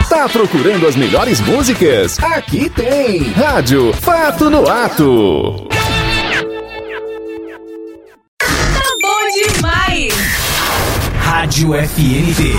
Tá procurando as melhores músicas? Aqui tem Rádio Fato no Ato. Tá bom demais! Rádio FNT.